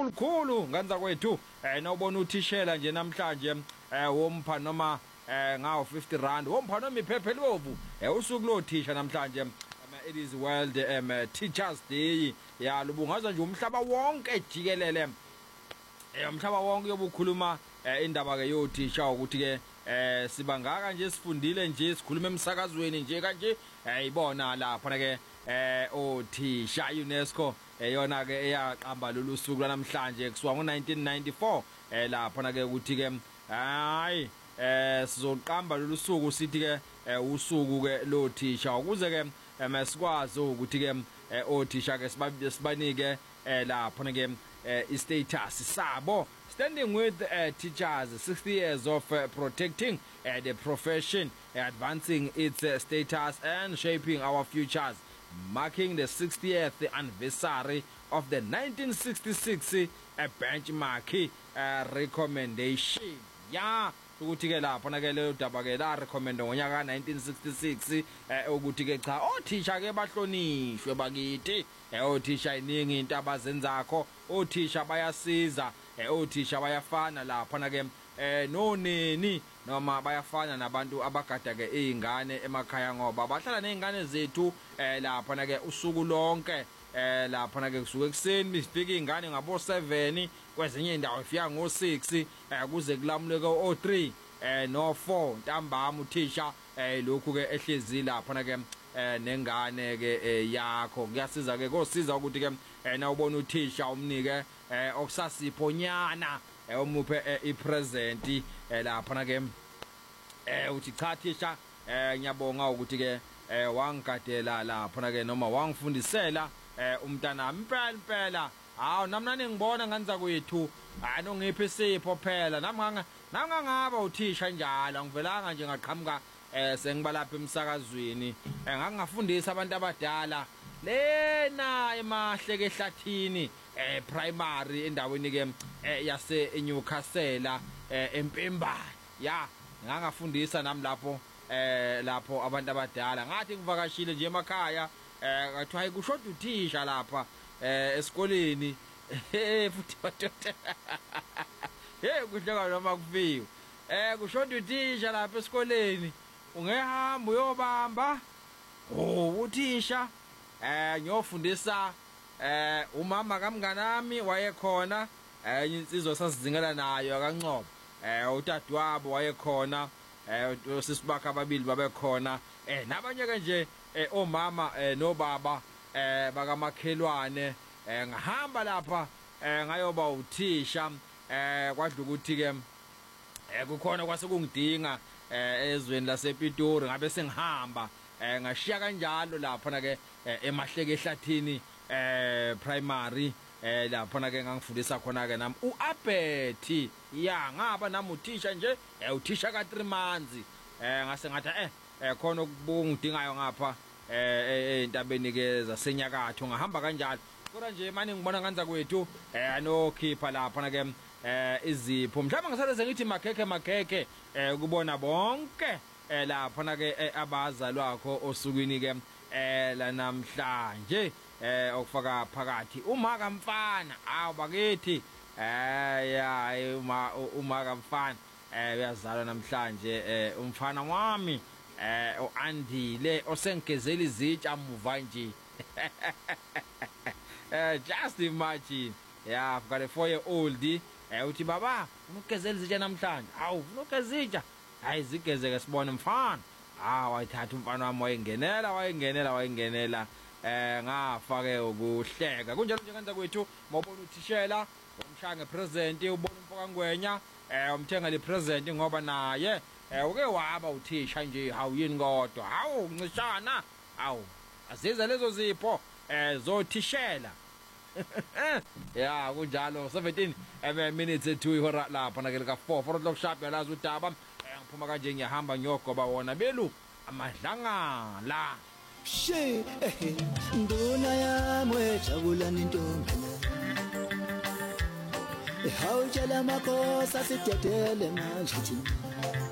olukhulu nganza kwethu nawubona uthishela nje namhlanje wompha noma ngawo 50 rand wompha noma iphepha elibovu usuku lothisha namhlanje it is World Teachers Day ya lubungaza nje umhlaba wonke jikelele umhlaba wonke yobukhuluma indaba ke yothisha ukuthi ke sibangaka nje sifundile nje sikhuluma emsakazweni nje kanje ibona lapha ke othisha UNESCO yona ke eyaqamba lolu suku namhlanje kusuka ngo1994 lapha ke ukuthi ke hayi sizoqamba lolu suku sithi ke usuku ke lothisha ukuze ke sikwazi ukuthi ke othisha ke sibanike lapha ke status sabo standing with teachers 60 years of protecting the profession, advancing its status and shaping our futures, marking the 60th anniversary of the 1966 benchmark recommendation. Yeah, ukuthi ke lapha na ke le daba ke la recommend ngonyaka 1966 ukuthi ke cha othisha ke bahlonishwe bakithi othisha iningi into abazenzakho othisha bayasiza othisha bayafana lapha na ke nonini noma bayafana nabantu abagada ke izingane emakhaya ngoba bahlala nezingane zethu lapha na ke usuku lonke lapha na ke kusuka ekseni misifika izingane ngabo 7 kwezinye indawo ifika ngo 6 kuze kulamuleke o 3 no 4 ntambama uthisha lokhu ke ehlezi lapha na ke nengane ke yakho kuyasiza ke kosiza ukuthi ke na ubona uthisha umnike okusasiphonyana umuphe ipresent lapha na ke uthi cha thisha ngiyabonga ukuthi ke wangigadela lapha na ke noma wangifundisela umntana impela hawo namnani ngibona nganza kwethu anongiphi isipho phela namangangaba uthisha njalo ngivelanga nje ngaqhamuka sengibalapha emsakazweni ngangafundisa abantu abadala lena emahleke ehlathini primary endaweni ke yase Newcastle empembani ya ngangafundisa nami lapho abantu abadala ngathi ngivakashile nje emakhaya ngathi hayi kushoda uthisha lapha esikoleni futhi madoda kuhleka noma kufiwe kushoda uthisha lapha esikoleni ungehamba uyobamba uthisha ngiyofundisa umama kamnganami wayekhona insizwa sasizingela nayo akaNcobo utadwabo wayekhona sisibakha ababili babekhona nabanye ke nje omama nobaba bakamakhelwane ngahamba lapha ngayoba uthisha kwadla ukuthi ke kukhona kwasekungidinga ezweni lasePitori ngabe sengihamba ngashiya kanjalo lapha na ke emahleke ehlathini primary lapha na ke ngangifundisa khona ke nami uAbethi ya ngaba nami uthisha nje uthisha ka 3 months ngase ngathi khona ukubunga udingayo ngapha entabeni ke zasenyakatho ngahamba kanjalo kodwa nje manje ngibona nganza kwethu anokhipha lapha na ke izipho mhlawumbe ngisaleze ngithi makheke ukubona bonke lapha na ke abazalwakho osukwini ke la namhlanje okufaka phakathi umaka mfana awu bakithi ya umaka mfana uyazalwa namhlanje umfana wami uAndile osengezela izitsha muva nje just imagine yeah I've got a 4-year-old uthi baba unogezela izitsha namhlanje awu unogezitsha hayi zigezeke sibone mfana wayithatha umfana wami wayengenela ngafa ke ukuhleka kunjalo nje kanza kwethu mawubona uthishela umshange present ubona umfoka ngwenya umthenga le present ngoba naye uke waba uthisha nje hawu yini kodwa hawu ncishana hawu aziza lezo zipho zothishela ya kunjalo 17 minutes to ihora lapha na ke lika 4 o'clock sharp yalazi udaba ngiphuma kanje ngiyahamba ngiyogoba wona belu amadlangala she nduna yami jabulani ntombela ehawutshela makhosi asitethele manje